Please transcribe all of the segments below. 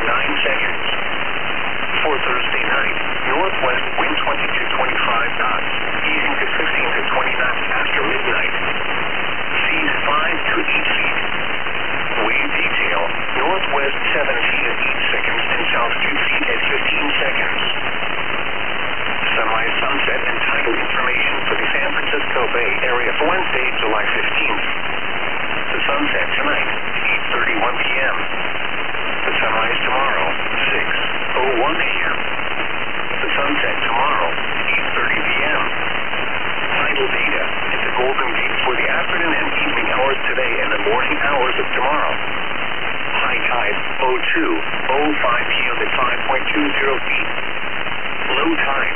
9 seconds. For Thursday night, northwest wind 20 to 25 knots, easing to 15 to 20 knots after midnight. Seas 5 to 8 feet. Wave detail, northwest 7 feet at 8 seconds and south 2 feet at 15 seconds. Sunrise, sunset, and tidal information for the San Francisco Bay Area for Wednesday, July 15th. The sunset tonight, 8:31 p.m. The sunrise tomorrow, 6:01 a.m. The sunset tomorrow, 8:30 p.m. Tidal data is the Golden Gate for the afternoon and evening hours today and the morning hours of tomorrow. High tide, 02:05 p.m. at 5.20 feet. Low tide,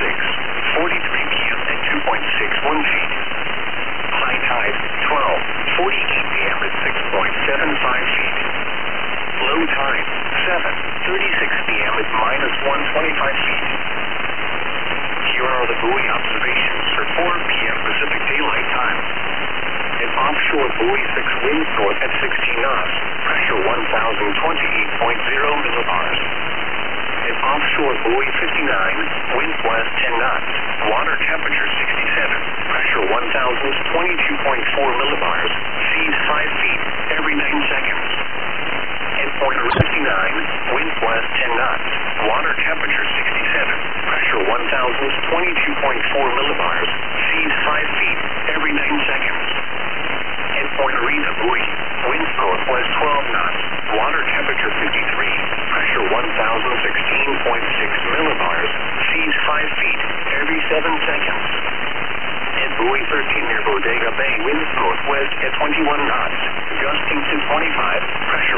6:43 p.m. at 2.61 feet. High tide, 12:48 p.m. at 6.75 feet. Low tide, 7:36 p.m. at -125 feet. Here are the buoy observations for 4 p.m. Pacific Daylight Time. An offshore buoy 6 winds north at 16 knots, pressure 1,028.0 millibars. An offshore buoy 59, wind west 10 knots, water temperature 67, pressure 1,022.4 millibars, seas 5 feet every 9 seconds. At Pointer 59, wind west 10 knots, water temperature 67, pressure 1,022.4 millibars, seas 5 feet every 9 seconds. At Point Arena buoy, winds northwest 12 knots, water temperature 53, pressure 1,016.6 millibars, seas 5 feet every 7 seconds. At buoy 13 near Bodega Bay, winds northwest at 21 knots, gusting to 25, pressure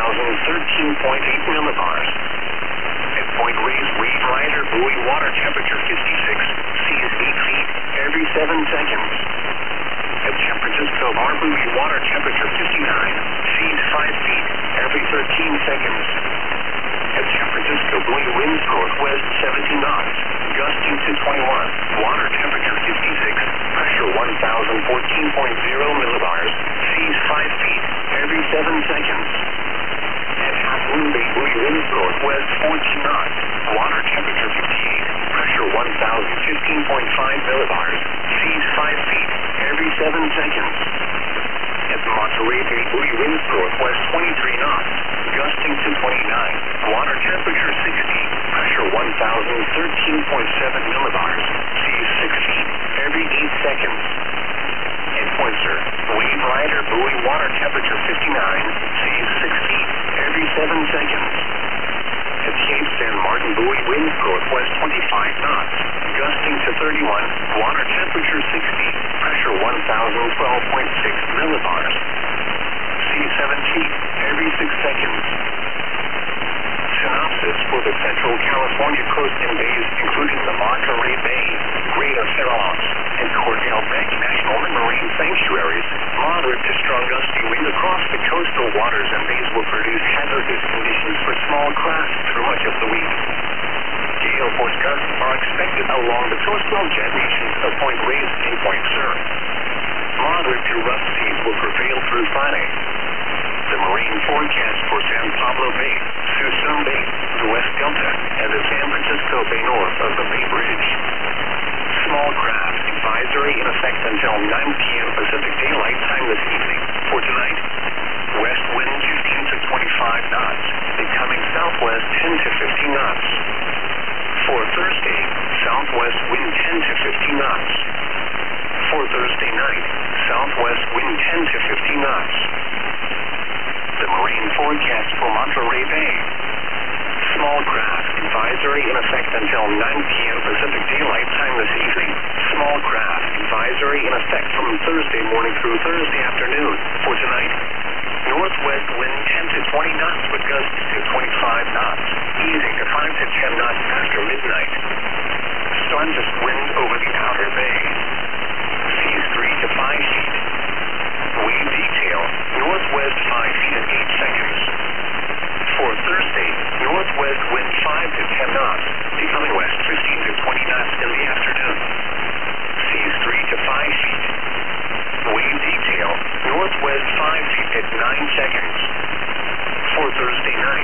1,013.8 millibars. At Point Reyes Wave Rider buoy, water temperature 56, seas 8 feet every 7 seconds. At San Francisco Bar buoy, water temperature 59, seas 5 feet every 13 seconds. At San Francisco buoy, winds northwest 17 knots, gusting to 21, water temperature 56, pressure 1,014.0 millibars, seas 5 feet every 7 seconds. At Half Moon Bay buoy, winds northwest 14 knots, water temperature 58, pressure 1,015.5 millibars, seas 5 feet every 7 seconds. At Monterey Bay buoy, winds northwest 23 knots, gusting to 29, water temperature 60, pressure 1,013.7 millibars, seas 6 feet every 8 seconds. At Pointer, Wave Rider buoy, water temperature 59, seas 6 feet every 7 seconds. At Cape San Martin buoy, winds northwest 25 knots, gusting to 31, water temperature 60, pressure 1,012.6 millibars, seas 7 feet every 6 seconds. Synopsis for the Central California coast and bays, including the Monterey Bay, Greater Farallons, and Cordell Bank National Marine Sanctuaries. Moderate to strong gusty wind across the coastal waters and bays will produce hazardous conditions for small craft through much of the week. Gale force gusts are expected along the coastal jet-nations of Point Reyes and Point Sur. Moderate to rough seas will prevail through Friday. The marine forecast for San Pablo Bay, Suisun Bay, the West Delta, and the San Francisco Bay north of the Bay Bridge. Small craft advisory in effect until 9 p.m. Pacific Daylight Time this evening. For tonight, west wind 15 to 25 knots, becoming southwest 10 to 15 knots. For Thursday, southwest wind 10 to 15 knots. For Thursday night, southwest wind 10 to 15 knots. The marine forecast for Monterey Bay. Small craft advisory in effect until 9 p.m. Pacific Daylight Time this evening. Small craft advisory in effect from Thursday morning through Thursday afternoon. For tonight, northwest wind 10 to 20 knots with gusts to 25 knots, easing to 5 to 10 knots after midnight. Strongest wind over the outer bay. Seas 3 to 5 feet. Wave detail, northwest 5 feet at 8 seconds. For Thursday, northwest wind 5 to 10 knots, becoming west 15 to 20 knots in the afternoon. Seas 3 to 5 feet. Wave detail, northwest 5 feet at 9 seconds. For Thursday night,